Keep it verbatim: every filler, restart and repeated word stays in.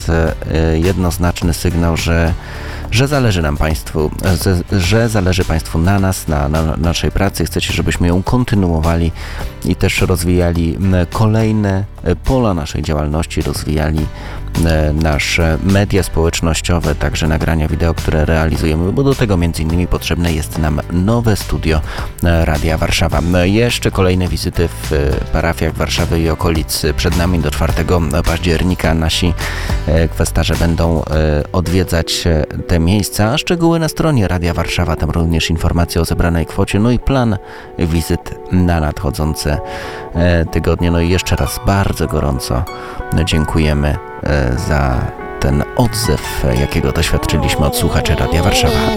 jednoznaczny sygnał, że że zależy nam Państwu, że zależy Państwu na nas, na, na naszej pracy. Chcecie, żebyśmy ją kontynuowali i też rozwijali kolejne pola naszej działalności, rozwijali nasze media społecznościowe, także nagrania wideo, które realizujemy, bo do tego między innymi potrzebne jest nam nowe studio Radia Warszawa. Jeszcze kolejne wizyty w parafiach Warszawy i okolic przed nami. Do czwartego października nasi kwestarze będą odwiedzać te miejsca. Szczegóły na stronie Radia Warszawa, tam również informacje o zebranej kwocie, no i plan wizyt na nadchodzące tygodnie. No i jeszcze raz bardzo gorąco dziękujemy za ten odzew, jakiego doświadczyliśmy od słuchaczy Radia Warszawa.